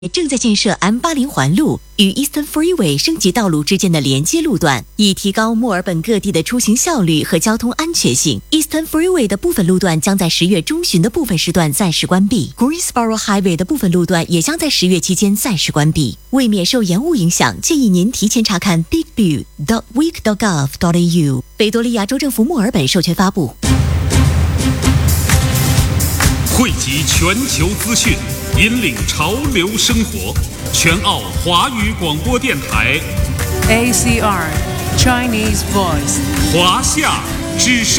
正在建设 M80 环路与 Eastern Freeway 升级道路之间的连接路段，以提高墨尔本各地的出行效率和交通安全性。Eastern Freeway 的部分路段将在10月中旬的部分时段暂时关闭 ，Greensboro Highway 的部分路段也将在10月期间暂时关闭。为免受延误影响，建议您提前查看 bigview.week.gov.au。维多利亚州政府墨尔本授权发布。 汇集全球资讯，引领潮流生活。全澳华语广播电台 ACR Chinese Voice 华夏之声。